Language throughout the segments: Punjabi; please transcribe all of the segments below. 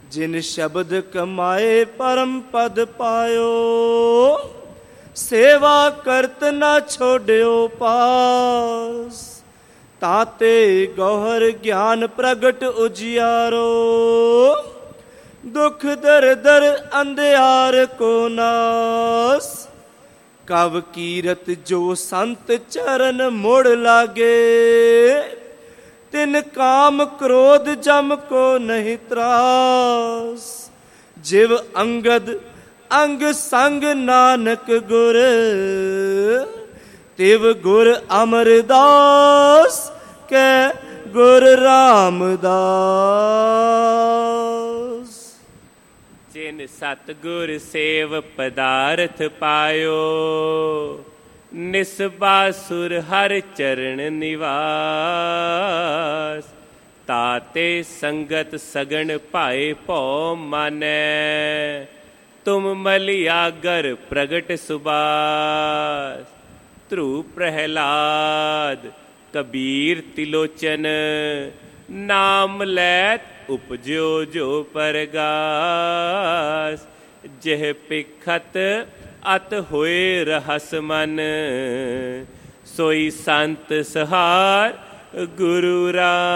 ਜਿਨ ਸ਼ਬਦ ਕਮਾਏ ਪਰਮ ਪਦ ਪਾਇਓ, ਸੇਵਾ ਕਰਤ ਨਾ ਛੋੜਿਓ ਪਾਸ। ਤਾਤੇ ਗੌਹਰ ਗਿਆਨ ਪ੍ਰਗਟ ਉਜਿਆਰੋ, ਦੁਖ ਦਰਦਰ ਅੰਧਿਆਰ ਕੋ ਨਾਸ। ਕਵ ਕੀਰਤ ਜੋ ਸੰਤ ਚਰਨ ਮੁੜ ਲਾਗੇ, ਤਿਨ ਕਾਮ ਕ੍ਰੋਧ ਜਮ ਕੋ ਨਹੀਂ ਤਰਾਸ। ਜਿਵ ਅੰਗਦ ਅੰਗ ਸੰਗ ਨਾਨਕ ਗੁਰ, ਤਿਵ ਗੁਰ ਅਮਰਦਾਸ ਕੈ ਗੁਰ ਰਾਮਦਾਸ। ਜਿਨ ਸਤਿਗੁਰ ਸੇਵ ਪਦਾਰਥ ਪਾਇਓ, ਨਿਸਬਾਸੁਰ ਹਰ ਚਰਨ ਨਿਵਾਸ। ਤਾਤੇ ਸੰਗਤ ਸਗਣ ਭਾਏ ਭਉ ਮਾਨੈ, ਤੁਮ ਮਲਿਆਗਰ ਪ੍ਰਗਟ ਸੁਬਾਸ। ਧਰੂ ਪ੍ਰਹਿਲਾਦ ਕਬੀਰ ਤਿਲੋਚਨ, ਨਾਮ ਲੈਤ ਉਪਜਿਓ ਜੋ ਪਰਗਾਸ। ਜਿਹ ਪਿਖਤ ਅਤ ਹੋਏ ਰਹਸ ਮਨ, ਸੋਈ ਸੰਤ ਸਹਾਰ ਗੁਰੂ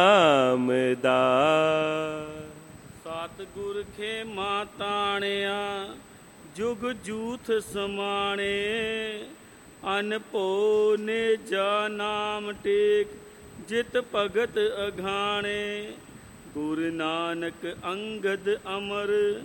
ਰਾਮਦਾਸ। ਸਤਿਗੁਰ ਖੇਮਾ ਤਾਣਿਆ, ਜੁਗ ਜੂਥ ਸਮਾਣੇ। ਅਨਭੋ ਨੇਜਾ ਨਾਮ ਟੇਕ, ਜਿਤ ਭਗਤ ਅਘਾਣੇ। ਗੁਰੂ ਨਾਨਕ ਅੰਗਦ ਅਮਰ,